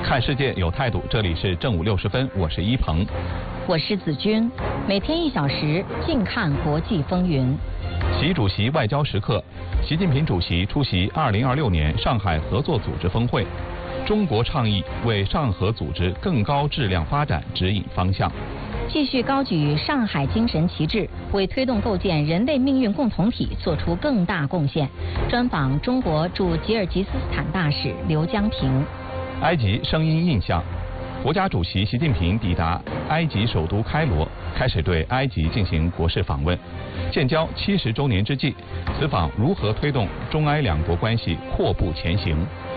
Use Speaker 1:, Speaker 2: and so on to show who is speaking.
Speaker 1: 看世界有态度，这里是正午60分，我是一鹏，
Speaker 2: 我是子君，每天1小时，静看国际风云。
Speaker 1: 习主席外交时刻，习近平主席出席2026年上海合作组织峰会，中国倡议为上合组织更高质量发展指引方向。
Speaker 2: 继续高举上海精神旗帜，为推动构建人类命运共同体做出更大贡献。专访中国驻吉尔吉斯斯坦大使刘江平。
Speaker 1: 埃及声音印象，国家主席习近平抵达埃及首都开罗，开始对埃及进行国事访问。建交70周年之际，此访如何推动中埃两国关系阔步前行？